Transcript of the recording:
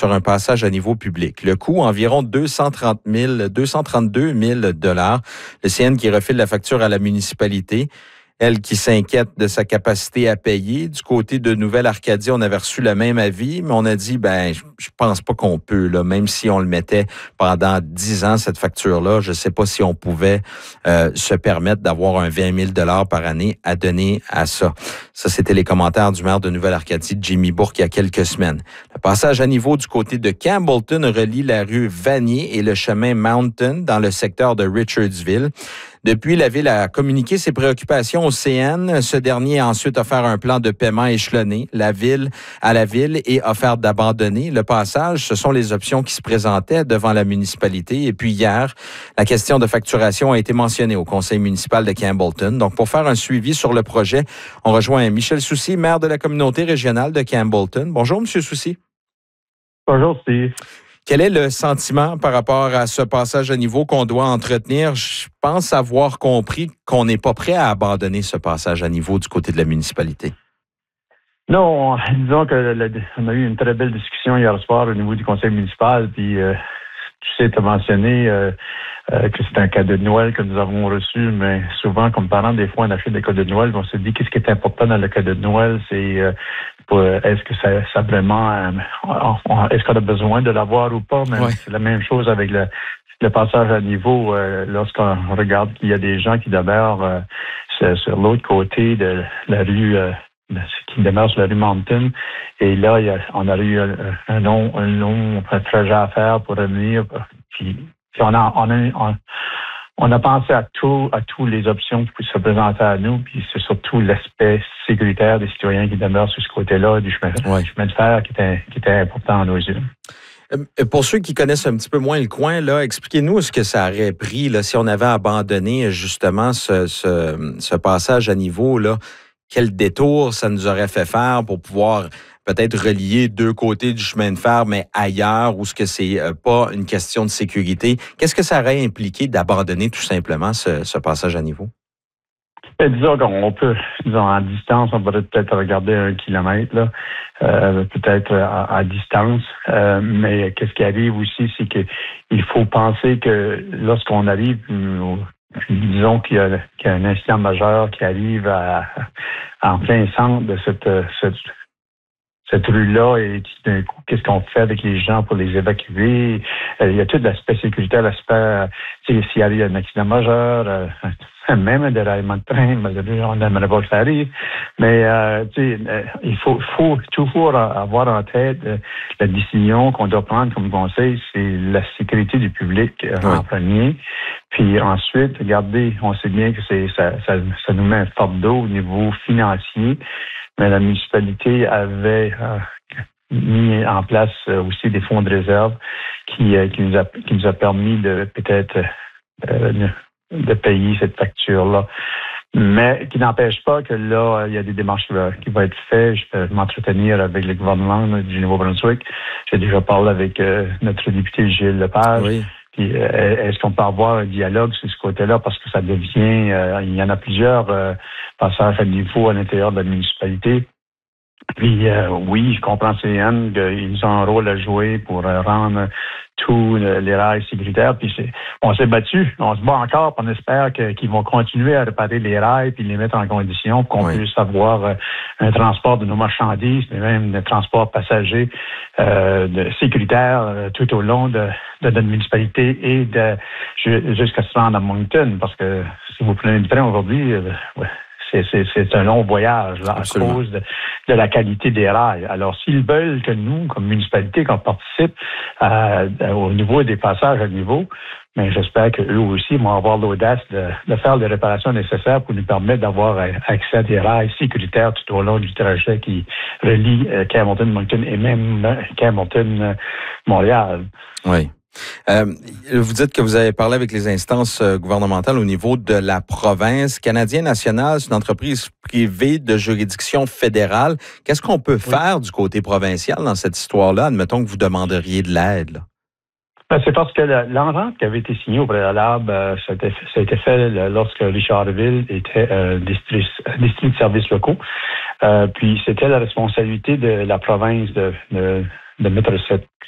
sur un passage à niveau public. Le coût, environ 232 000 $. Le CN qui refile la facture à la municipalité. Elle qui s'inquiète de sa capacité à payer. Du côté de Nouvelle-Arcadie, on avait reçu le même avis, mais on a dit, je pense pas qu'on peut, là, même si on le mettait pendant 10 ans, cette facture-là, je sais pas si on pouvait se permettre d'avoir un 20 000 $ par année à donner à ça. Ça, c'était les commentaires du maire de Nouvelle-Arcadie, Jimmy Bourque, il y a quelques semaines. Le passage à niveau du côté de Campbellton relie la rue Vanier et le chemin Mountain dans le secteur de Richardsville. Depuis, la Ville a communiqué ses préoccupations au CN. Ce dernier a ensuite offert un plan de paiement échelonné à la Ville et offert d'abandonner le passage. Ce sont les options qui se présentaient devant la municipalité. Et puis hier, la question de facturation a été mentionnée au conseil municipal de Campbellton. Donc, pour faire un suivi sur le projet, on rejoint Michel Soucy, maire de la communauté régionale de Campbellton. Bonjour, M. Soucy. Bonjour, Steve. Quel est le sentiment par rapport à ce passage à niveau qu'on doit entretenir? Je pense avoir compris qu'on n'est pas prêt à abandonner ce passage à niveau du côté de la municipalité. Non, disons qu'on a eu une très belle discussion hier soir au niveau du conseil municipal, puis tu as mentionné que c'est un cadeau de Noël que nous avons reçu, mais souvent, comme parents, des fois, on achète des cadeaux de Noël, on se dit qu'est-ce qui est important dans le cadeau de Noël, c'est est-ce que ça vraiment, est-ce qu'on a besoin de l'avoir ou pas, mais c'est la même chose avec le passage à niveau, lorsqu'on regarde qu'il y a des gens qui demeurent sur l'autre côté de la rue, qui demeurent sur la rue Mountain, et là, on a eu un long trajet à faire pour revenir, puis on a pensé à toutes les options qui pouvaient se présenter à nous, puis c'est surtout l'aspect sécuritaire des citoyens qui demeurent sur ce côté-là du chemin de fer qui était important à nos yeux. Pour ceux qui connaissent un petit peu moins le coin, là, expliquez-nous ce que ça aurait pris là, si on avait abandonné justement ce passage à niveau, là. Quel détour ça nous aurait fait faire pour pouvoir peut-être relier deux côtés du chemin de fer, mais ailleurs, où ce que c'est pas une question de sécurité. Qu'est-ce que ça aurait impliqué d'abandonner tout simplement ce passage à niveau? Disons qu'on peut, en distance, on pourrait peut-être regarder 1 kilomètre, là, peut-être à distance. Mais qu'est-ce qui arrive aussi, c'est qu'il faut penser que lorsqu'on arrive, disons qu'il y a un incident majeur qui arrive en plein centre de cette rue-là, et d'un coup, qu'est-ce qu'on fait avec les gens pour les évacuer? Il y a tout l'aspect sécuritaire, l'aspect, s'il y a un accident majeur, même un déraillement de train, on n'aimerait pas que ça arrive. Mais il faut toujours avoir en tête la décision qu'on doit prendre comme conseil, c'est la sécurité du public en premier. Puis ensuite, regardez, on sait bien que ça nous met un fardeau au niveau financier, mais la municipalité avait mis en place aussi des fonds de réserve qui nous a permis de peut-être de payer cette facture-là. Mais qui n'empêche pas que là, il y a des démarches qui vont être faites. Je vais m'entretenir avec le gouvernement du Nouveau-Brunswick. J'ai déjà parlé avec notre député Gilles Lepage. Oui. Puis, est-ce qu'on peut avoir un dialogue sur ce côté-là? Parce que ça devient... il y en a plusieurs passages à niveau à l'intérieur de la municipalité. Puis oui, je comprends CN qu'ils ont un rôle à jouer pour rendre tous les rails sécuritaires. Puis on s'est battu, on se bat encore, puis on espère qu'ils vont continuer à réparer les rails puis les mettre en condition pour qu'on puisse avoir un transport de nos marchandises, mais même un transport passager sécuritaire tout au long de notre municipalité et jusqu'à se rendre à Moncton. Parce que si vous prenez le train aujourd'hui, c'est un long voyage là, à cause de la qualité des rails. Alors, s'ils veulent que nous, comme municipalité, qu'on participe au niveau des passages à niveau, mais j'espère qu'eux aussi vont avoir l'audace de faire les réparations nécessaires pour nous permettre d'avoir accès à des rails sécuritaires tout au long du trajet qui relie Campbellton-Moncton et même Campbellton-Montréal. Oui. Vous dites que vous avez parlé avec les instances gouvernementales au niveau de la province. Canadien National, c'est une entreprise privée de juridiction fédérale. Qu'est-ce qu'on peut faire du côté provincial dans cette histoire-là? Admettons que vous demanderiez de l'aide. C'est parce que l'entente qui avait été signée au préalable, ça a été fait lorsque Richardville était district de services locaux. Puis c'était la responsabilité de la province de mettre